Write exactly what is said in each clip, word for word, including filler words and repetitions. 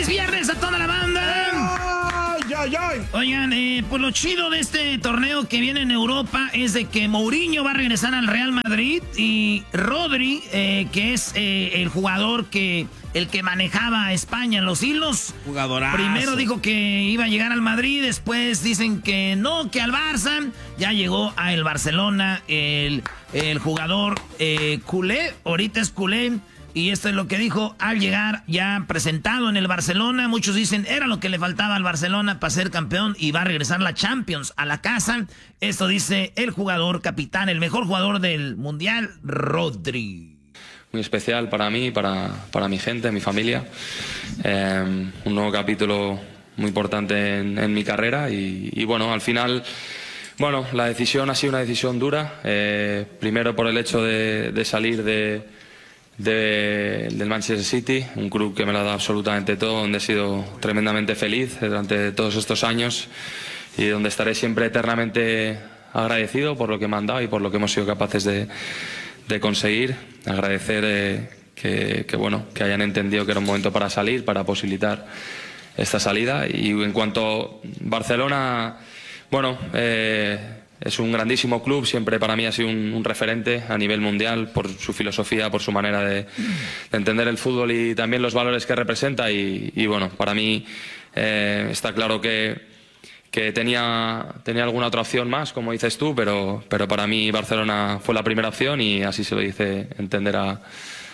¡Feliz viernes a toda la banda! ¡Ay, ay, ay! Oigan, eh, pues lo chido de este torneo que viene en Europa es de que Mourinho va a regresar al Real Madrid y Rodri, eh, que es eh, el jugador que el que manejaba a España en los hilos. Jugadorazo. Primero dijo que iba a llegar al Madrid, después dicen que no, que al Barça. Ya llegó a el Barcelona el, el jugador eh, culé, ahorita es culé. Y esto es lo que dijo al llegar ya presentado en el Barcelona. Muchos dicen, era lo que le faltaba al Barcelona para ser campeón y va a regresar la Champions a la casa. Esto dice el jugador capitán, el mejor jugador del Mundial, Rodri. Muy especial para mí, para, para mi gente, mi familia. Eh, un nuevo capítulo muy importante en, en mi carrera y, y bueno, al final... Bueno, la decisión ha sido una decisión dura. Eh, primero por el hecho de, de salir de... De, del Manchester City, un club que me lo ha dado absolutamente todo, donde he sido tremendamente feliz durante todos estos años y donde estaré siempre eternamente agradecido por lo que me han dado y por lo que hemos sido capaces de, de conseguir. Agradecer eh, que, que, bueno, que hayan entendido que era un momento para salir, para posibilitar esta salida. Y en cuanto a Barcelona, bueno... Eh, Es un grandísimo club, siempre para mí ha sido un, un referente a nivel mundial por su filosofía, por su manera de, de entender el fútbol y también los valores que representa. Y, y bueno, para mí eh, está claro que, que tenía, tenía alguna otra opción más, como dices tú, pero, pero para mí Barcelona fue la primera opción y así se lo hice entender a...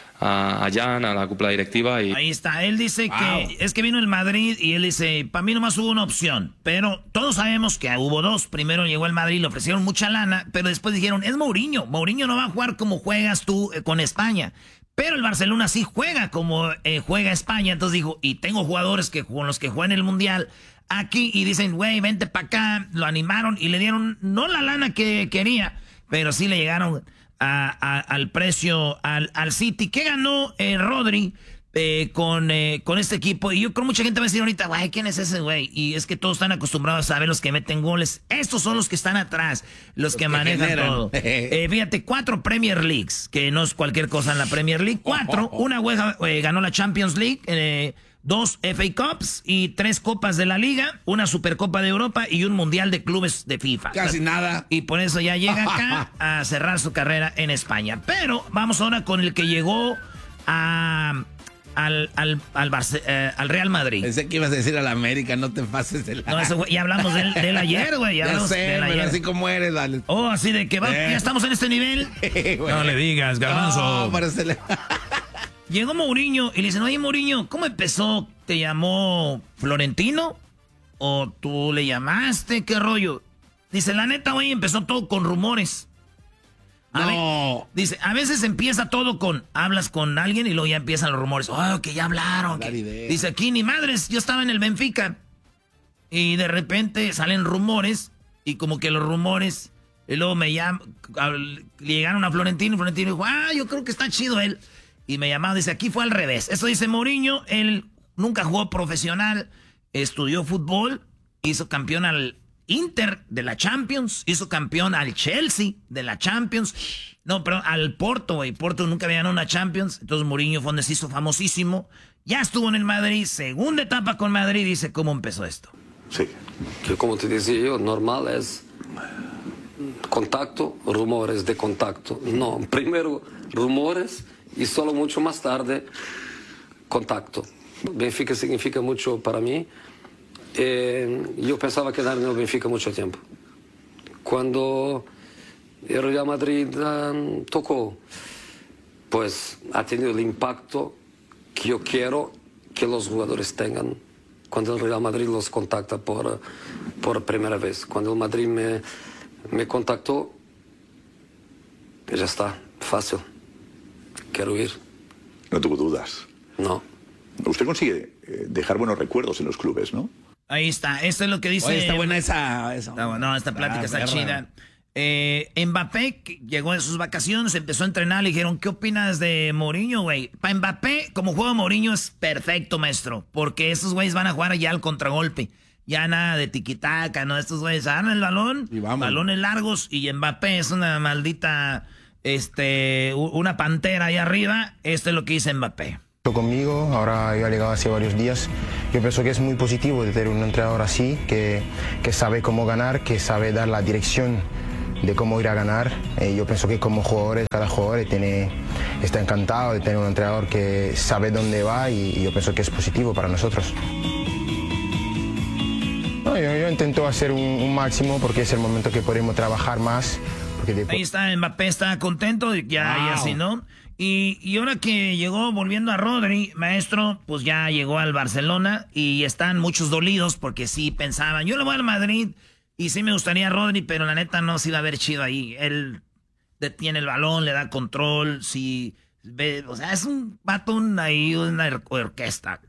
a Jan, a la cúpula directiva. Y... Ahí está, él dice wow. que es que vino el Madrid y él dice, para mí nomás hubo una opción, pero todos sabemos que hubo dos. Primero llegó el Madrid, le ofrecieron mucha lana, pero después dijeron, es Mourinho, Mourinho no va a jugar como juegas tú eh, con España, pero el Barcelona sí juega como eh, juega España. Entonces dijo, y tengo jugadores que con los que juegan el Mundial aquí y dicen, güey, vente para acá. Lo animaron y le dieron no la lana que quería, pero sí le llegaron A, a, al precio al, al City. ¿Qué ganó eh, Rodri eh, con, eh, con este equipo? Y yo creo que mucha gente va a decir ahorita, güey, ¿quién es ese güey? Y es que todos están acostumbrados a ver los que meten goles. Estos son los que están atrás, los, los que, que manejan generan. todo. eh, fíjate, cuatro Premier Leagues, que no es cualquier cosa en la Premier League. Cuatro, oh, oh, oh. una güey eh, ganó la Champions League, eh, dos F A Cups y tres Copas de la Liga, una Supercopa de Europa y un Mundial de Clubes de FIFA. Casi nada. Y por eso ya llega acá a cerrar su carrera en España. Pero vamos ahora con el que llegó a, al, al, al, Barce, eh, al Real Madrid. Pensé que ibas a decir a la América, no te pases de la... No, eso, ya hablamos de él, de él ayer, güey. Ya, ya sé, de él pero ayer. así como eres, dale. Oh, así de que va, eh. ya estamos en este nivel. No le digas, Garbanzo. No, le... Llegó Mourinho y le dicen, oye, Mourinho, ¿cómo empezó? ¿Te llamó Florentino? ¿O tú le llamaste? ¿Qué rollo? Dice, la neta, güey, empezó todo con rumores. A no. Ve, dice, a veces empieza todo con, hablas con alguien y luego ya empiezan los rumores. Oh, que ya hablaron. Que... Dice, aquí ni madres, yo estaba en el Benfica. Y de repente salen rumores y como que los rumores, y luego me llaman, llegaron a Florentino y Florentino dijo, ah, yo creo que está chido él. Y me llamaron, dice, aquí fue al revés. Eso dice Mourinho, él nunca jugó profesional, estudió fútbol, hizo campeón al Inter de la Champions, hizo campeón al Chelsea de la Champions, no, perdón, al Porto, güey. Porto nunca había ganado una Champions, entonces Mourinho fue donde se hizo famosísimo. Ya estuvo en el Madrid, segunda etapa con Madrid, dice, ¿cómo empezó esto? Sí. Que como te decía yo, normal es contacto, rumores de contacto. No, primero rumores y solo mucho más tarde contacto. Benfica significa mucho para mí. Eh, yo pensaba quedarme en el Benfica mucho tiempo. Cuando el Real Madrid um, tocó, pues ha tenido el impacto que yo quiero que los jugadores tengan cuando el Real Madrid los contacta por, por primera vez. Cuando el Madrid me, me contactó, ya está, fácil. Quiero ir. No tuvo dudas. No. Usted consigue dejar buenos recuerdos en los clubes, ¿no? Ahí está, esto es lo que dice... Oye, está buena esa... esa. Está, no, esta plática ah, está perra. chida. Eh, Mbappé llegó de sus vacaciones, empezó a entrenar, le dijeron, ¿qué opinas de Mourinho, güey? Para Mbappé, como juega Mourinho, es perfecto, maestro, porque esos güeyes van a jugar ya al contragolpe. Ya nada de tiquitaca, ¿no? Estos güeyes agarran el balón, balones largos, y Mbappé es una maldita, este, una pantera ahí arriba. Esto es lo que dice Mbappé. conmigo, ahora yo he llegado hace varios días. Yo pienso que es muy positivo de tener un entrenador así, que, que sabe cómo ganar, que sabe dar la dirección de cómo ir a ganar. Eh, yo pienso que como jugadores, cada jugador tiene, está encantado de tener un entrenador que sabe dónde va y, y yo pienso que es positivo para nosotros. No, yo, yo intento hacer un, un máximo porque es el momento que podemos trabajar más. Porque después... Ahí está, Mbappé está contento, ya, wow. Y así, ¿no? Y, y ahora que llegó, volviendo a Rodri, maestro, pues ya llegó al Barcelona y están muchos dolidos porque sí pensaban, yo le voy al Madrid y sí me gustaría Rodri, pero la neta no se iba a ver chido ahí. Él detiene el balón, le da control, sí, ve, o sea, es un batón ahí, una or orquesta.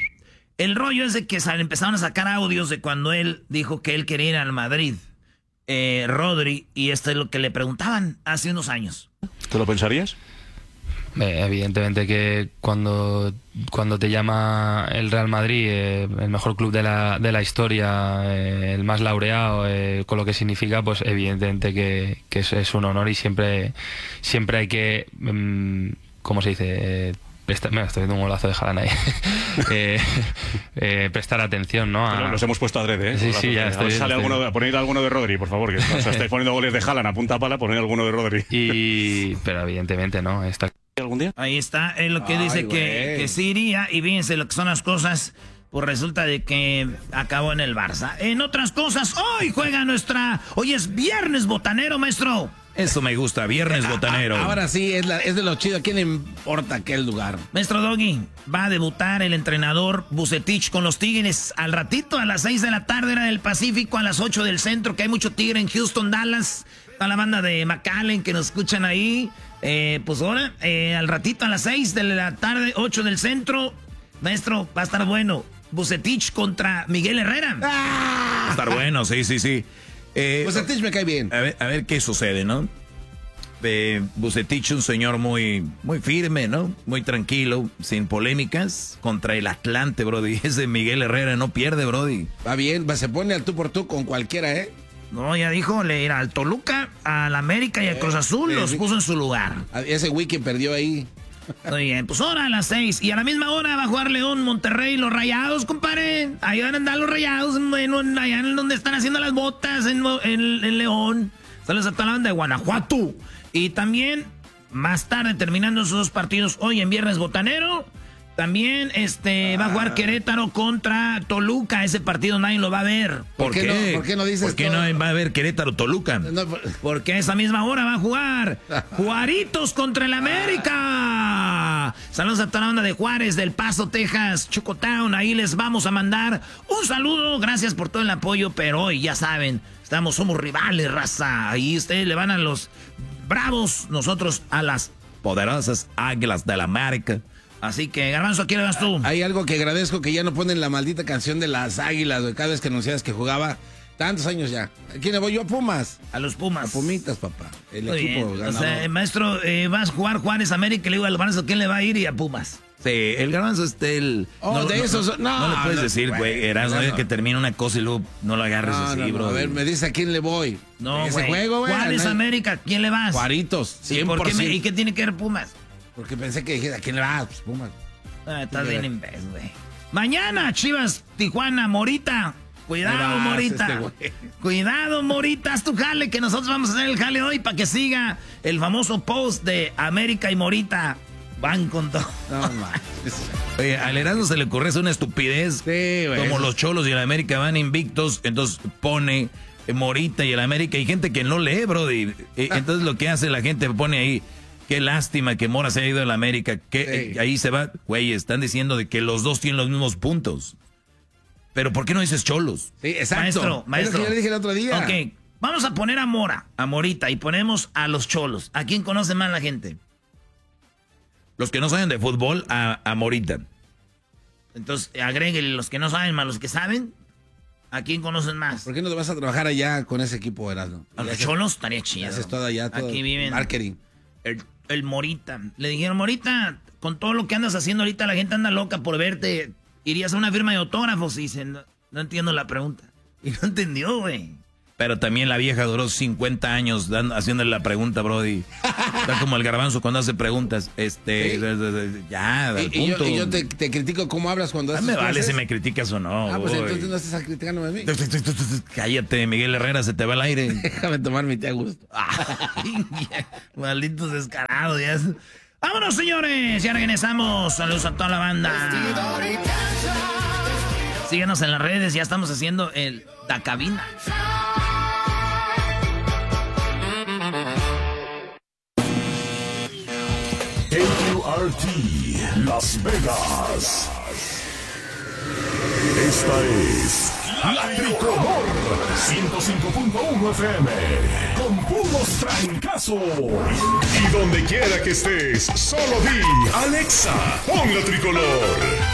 El rollo es de que empezaron a sacar audios de cuando él dijo que él quería ir al Madrid, eh, Rodri, y esto es lo que le preguntaban hace unos años. ¿Te lo pensarías? Evidentemente que cuando, cuando te llama el Real Madrid, eh, el mejor club de la, de la historia, eh, el más laureado, eh, con lo que significa, pues evidentemente que, que es, es un honor y siempre, siempre hay que, um, ¿cómo se dice? Eh, Presta, me estoy viendo un golazo de Haaland ahí. eh, eh, prestar atención, ¿no? A... Los hemos puesto adrede, ¿eh? Sí, sí, ya estoy, sale estoy... alguno, poned alguno de Rodri, por favor, que o sea, estáis poniendo goles de Haaland a punta pala, poned alguno de Rodri. Y... Pero evidentemente, ¿no? Está... ¿Algún día? Ahí está, es lo que Ay, dice que, que sí iría, y fíjense lo que son las cosas, pues resulta de que acabó en el Barça. En otras cosas, hoy juega nuestra... Hoy es viernes botanero, maestro. Eso me gusta, viernes botanero. Ahora sí, es, la, es de lo chido. ¿A quién le importa aquel lugar? Maestro Doggy, va a debutar el entrenador Vucetich con los Tigres al ratito, a las seis de la tarde, era del Pacífico, a las ocho del centro, que hay mucho tigre en Houston, Dallas. Está la banda de McAllen que nos escuchan ahí. Eh, pues ahora, eh, al ratito, a las seis de la tarde, ocho del centro. Maestro, va a estar bueno. Vucetich contra Miguel Herrera. ¡Ah! Va a estar bueno, sí, sí, sí. Eh, Vucetich me cae bien. A ver, a ver qué sucede, ¿no? Eh, Vucetich, un señor muy, muy firme, ¿no? Muy tranquilo, sin polémicas, contra el Atlante, Brody. Ese Miguel Herrera no pierde, Brody. Va bien, va, se pone al tú por tú con cualquiera, ¿eh? No, ya dijo, le irá al Toluca, al América y al Cruz Azul, eh, los puso en su lugar. Ese weekend perdió ahí. Muy bien, pues ahora a las seis. Y a la misma hora va a jugar León, Monterrey, los Rayados, compadre. Ahí van a andar los Rayados, en, en, allá en donde están haciendo las botas, en, en, en León. Saludos a toda la banda de Guanajuato. Y también, más tarde, terminando esos dos partidos, hoy en Viernes Botanero, también este, va a jugar Querétaro contra Toluca. Ese partido nadie lo va a ver. ¿Por, ¿Por qué, qué? No, ¿Por qué no dices ¿Por qué todo? No va a haber Querétaro-Toluca? No, por... Porque a esa misma hora va a jugar Juaritos contra el América. Saludos a toda la banda de Juárez, del Paso, Texas, Chocotown. Ahí les vamos a mandar un saludo. Gracias por todo el apoyo, pero hoy ya saben, estamos, somos rivales, raza. Ahí ustedes le van a los Bravos, nosotros a las poderosas Águilas del América. Así que, Garbanzo, ¿a quién le vas tú? Hay algo que agradezco, que ya no ponen la maldita canción de las Águilas, güey, cada vez que anunciabas que jugaba. Tantos años ya. ¿A quién le voy yo? A Pumas. A los Pumas. A Pumitas, papá. El Muy equipo bien. ganador. O sea, maestro, eh, vas a jugar Juárez América, le digo al Garbanzo, ¿quién le va a ir? Y a Pumas. Sí, el Garbanzo este el... Oh, no, de no, esos... No, no, no le puedes no, decir, güey, Erasmo, no, no. que termina una cosa y luego no lo agarres no, así, no, bro. No, a ver, me dice a quién le voy. No, ese juego, güey. Juárez no, América, ¿quién le vas? Juaritos, cien por ciento. ¿Por qué me, ¿Y qué tiene que ver Pumas? Porque pensé que dijera, ¿a quién le vas? Pues Pumas. Ah, estás bien imbécil, güey. Mañana, Chivas, Tijuana, Morita. Cuidado, Morita. Este Cuidado, Morita. Haz tu jale, que nosotros vamos a hacer el jale hoy para que siga el famoso post de América y Morita. Van con todo. No, Oye, al Erasmo se le ocurre hacer una estupidez. Sí, güey. Como los Cholos y el América van invictos, entonces pone Morita y el América. Hay gente que no lee, brody. Entonces lo que hace la gente pone ahí, qué lástima que Mora se haya ido a la América. Que sí. Ahí se va. Güey, están diciendo de que los dos tienen los mismos puntos. Pero ¿por qué no dices Cholos? Sí, exacto. Maestro, maestro. Es lo que yo le dije el otro día. Ok, vamos a poner a Mora, a Morita, y ponemos a los Cholos. ¿A quién conoce más la gente? Los que no saben de fútbol, a, a Morita. Entonces, agréguenle los que no saben más los que saben. ¿A quién conocen más? ¿Por qué no te vas a trabajar allá con ese equipo, Erasmo? A los Cholos estaría chido. Haces todo allá, todo. Aquí viven. Marketing. El, el Morita. Le dijeron, Morita, con todo lo que andas haciendo ahorita, la gente anda loca por verte. ¿Irías a una firma de autógrafos? Y dicen, no, no entiendo la pregunta. Y no entendió, güey. Pero también la vieja duró cincuenta años dando, haciéndole la pregunta, Brody. Está como el garbanzo cuando hace preguntas. Este, ¿sí? Ya, al y, punto. Y yo, y yo te, te critico cómo hablas cuando haces me vale clases. si me criticas o no. Ah, pues boy. entonces no estás criticándome a mí. Cállate, Miguel Herrera, se te va el aire. Déjame tomar mi té a gusto. Malditos descarados. Ya. Vámonos, señores. Ya regresamos. Saludos a toda la banda. Síguenos en las redes. Ya estamos haciendo el Da Cabina. K Q R T Las Vegas. Esta es La Tricolor ciento cinco punto uno F M con puros trancazos. Y donde quiera que estés, solo di Alexa, pon La Tricolor.